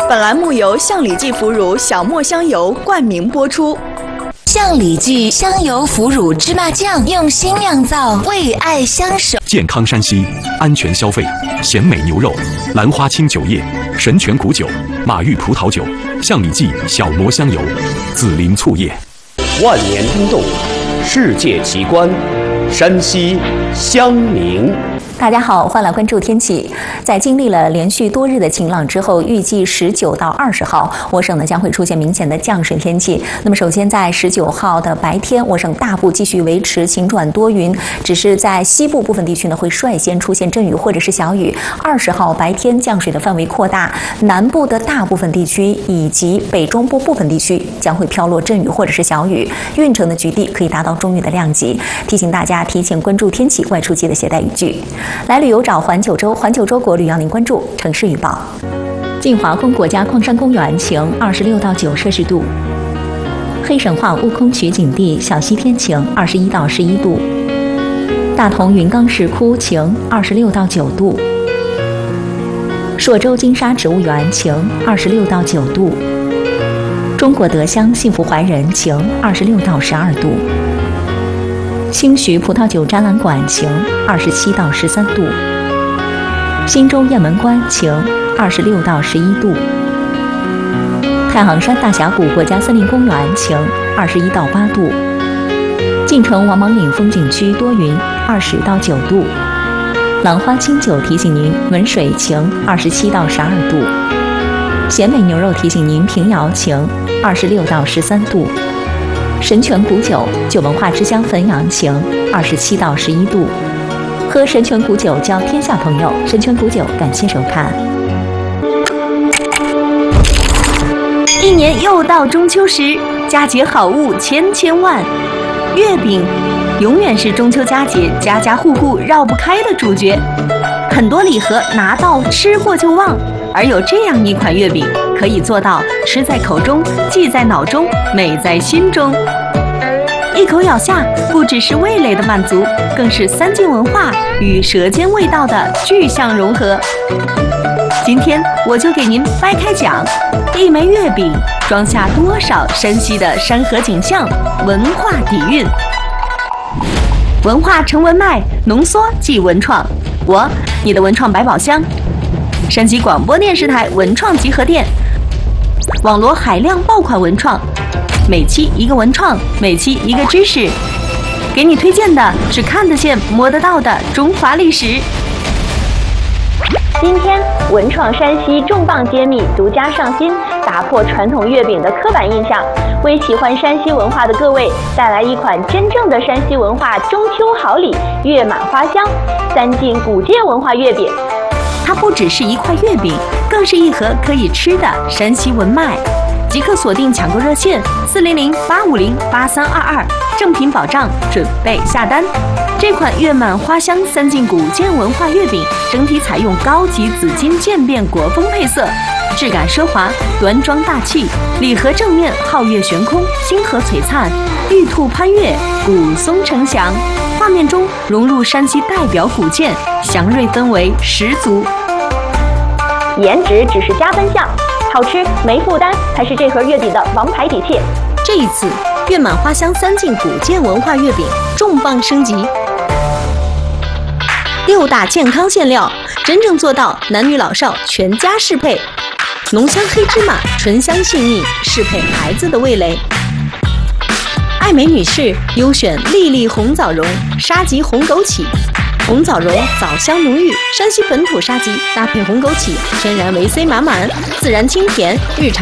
本栏目由象里记腐乳小磨香油冠名播出。 象里记香油腐乳芝麻酱用心酿造，为爱相守。 健康山西，安全消费，鲜美牛肉，兰花清酒业，神泉古酒，马玉葡萄酒，象里记小磨香油，紫林醋业。 万年冰冻，世界奇观，山西襄宁。 大家好，欢迎来关注天气。在经历了连续多日的晴朗之后，预计19到20号，我省呢将会出现明显的降水天气。那么，首先在19号的白天，我省大部继续维持晴转多云，只是在西部部分地区呢会率先出现阵雨或者是小雨。20号白天降水的范围扩大，南部的大部分地区以及北中部部分地区将会飘落阵雨或者是小雨，运程的局地可以达到中雨的量级。提醒大家提前关注天气，外出记得携带雨具。来旅游找环九州，环九州国旅邀您关注城市预报。晋华宫国家矿山公园晴，26到9摄氏度；黑神话悟空取景地小西天晴，21到11度；大同云冈石窟晴，26到9度；朔州金沙植物园晴，26到9度；中国德乡幸福怀仁晴，26到12度；兴徐葡萄酒展览馆晴，27到13度；忻州雁门关晴，26到11度；太行山大峡谷国家森林公园晴，21到8度；晋城王莽岭风景区多云，20到9度；兰花清酒提醒您文水晴，27到12度；咸美牛肉提醒您平遥晴，26到13度；神泉古酒酒文化之乡汾阳晴，27到11度。喝神泉古酒交天下朋友，神泉古酒感谢收看。 一年又到中秋时，佳节好物千千万，月饼永远是中秋佳节家家户户绕不开的主角。很多礼盒拿到吃过就忘，而有这样一款月饼，可以做到吃在口中，记在脑中，美在心中。一口咬下，不只是味蕾的满足，更是三晋文化与舌尖味道的具象融合。今天我就给您掰开讲，一枚月饼装下多少山西的山河景象、文化底蕴。文化成文脉，浓缩即文创。我，你的文创百宝箱，山西广播电视台文创集合店，网罗海量爆款文创，每期一个文创，每期一个知识，给你推荐的是看得见摸得到的中华历史。 今天文创山西重磅揭秘，独家上新，打破传统月饼的刻板印象，为喜欢山西文化的各位带来一款真正的山西文化中秋好礼——月满花香三晋古建文化月饼。 它不只是一块月饼，更是一盒可以吃的山西文脉。即刻锁定抢购热线400-850-8322，正品保障，准备下单。这款月满花香三晋古建文化月饼，整体采用高级紫金渐变国风配色，质感奢华，端庄大气。礼盒正面皓月悬空，星河璀璨，玉兔攀月，古松呈祥。画面中融入山西代表古建，祥瑞氛围十足。 颜值只是加分项，好吃没负担才是这盒月饼的王牌底气。 这一次月满花香三晋古建文化月饼重磅升级，6大健康馅料，真正做到男女老少全家适配。浓香黑芝麻，醇香细腻，适配孩子的味蕾。爱美女士优选粒粒红枣蓉、沙棘红枸杞。红枣蓉枣香浓郁，山西本土沙棘搭配红枸杞，天然维 C 满满，自然清甜，日常